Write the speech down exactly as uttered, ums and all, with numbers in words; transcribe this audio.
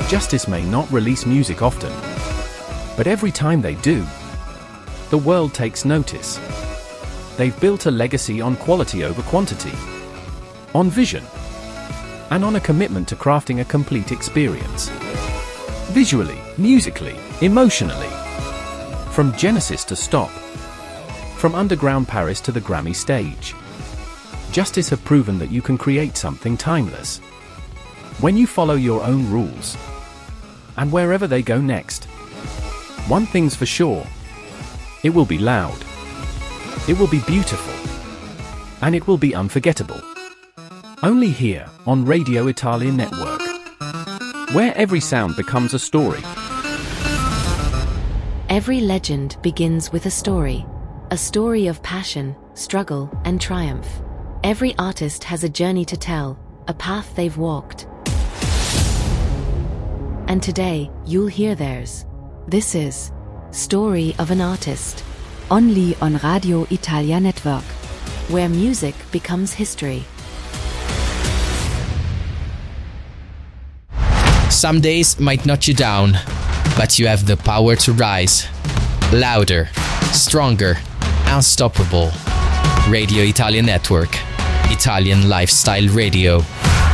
Justice may not release music often, but every time they do, the world takes notice. They've built a legacy on quality over quantity, on vision, and on a commitment to crafting a complete experience. Visually, musically, emotionally. From Genesis to Stop. From underground Paris to the Grammy stage. Justice have proven that you can create something timeless when you follow your own rules. And wherever they go next, one thing's for sure: it will be loud, it will be beautiful, and it will be unforgettable. Only here, on Radio Italia Network, where every sound becomes a story. Every legend begins with a story. A story of passion, struggle, and triumph. Every artist has a journey to tell, a path they've walked. And today, you'll hear theirs. This is Story of an Artist. Only on Radio Italia Network, where music becomes history. Some days might knock you down, but you have the power to rise. Louder, stronger, unstoppable. Radio Italia Network. Italian Lifestyle Radio.